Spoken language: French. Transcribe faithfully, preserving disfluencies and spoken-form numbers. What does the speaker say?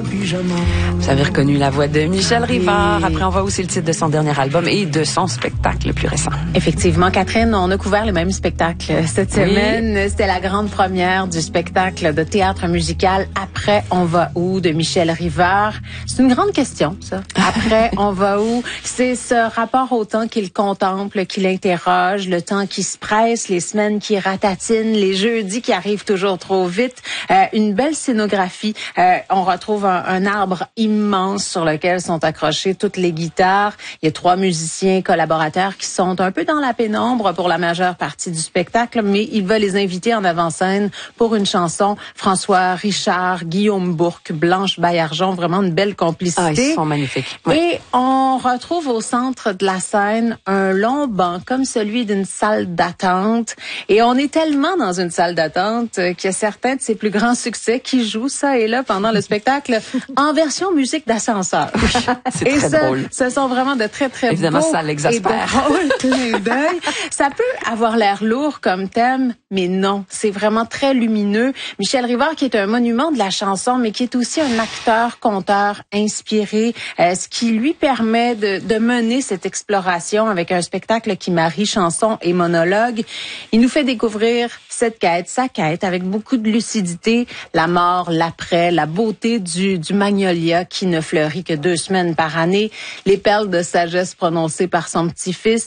un pyjama. Vous avez reconnu la voix de Michel Rivard. Après, on voit aussi le titre de son dernier album et de son spectacle le plus récent. Effectivement, Catherine, on a couvert les mêmes spectacles cette semaine. Oui. C'était la grande première du spectacle de théâtre musical Après, on va où de Michel Rivard. C'est une grande question, ça. Après, on va où? C'est ce rapport au temps qu'il contemple, qu'il interroge, le temps qui se presse, les semaines qui ratatinent, les jeudis qui arrivent toujours trop vite. Euh, une belle scénographie. Euh, on retrouve un, un arbre immense sur lequel sont accrochées toutes les guitares. Il y a trois musiciens collaborateurs qui sont un peu dans la pénombre pour la majeure partie du spectacle, mais il va les inviter en avant-scène pour une chanson. François Richard, Guillaume Bourque, Blanche Baillargeon, vraiment une belle complicité. Ah, ils sont magnifiques. Oui. Et on retrouve au centre de la scène un long banc, comme celui d'une salle d'attente. Et on est tellement dans une salle d'attente qu'il y a certains de ses plus grands succès qui jouent ça et là pendant le spectacle en version musique d'ascenseur. C'est et très ça, drôle. Ce sont vraiment de très, très Évidemment, beaux ça l'exaspère. et clin d'œil. Ça peut avoir l'air lourd comme thème, mais non, c'est vraiment très lumineux. Michel Rivard, qui est un monument de la chanson, mais qui est aussi un acteur, conteur inspiré, euh, ce qui lui permet de, de mener cette exploration avec un spectacle qui marie chanson et monologue. Il nous fait découvrir cette quête, sa quête, avec beaucoup de lucidité, la mort, l'après, la beauté du, du magnolia qui ne fleurit que deux semaines par année, les perles de sagesse prononcées par son petit-fils.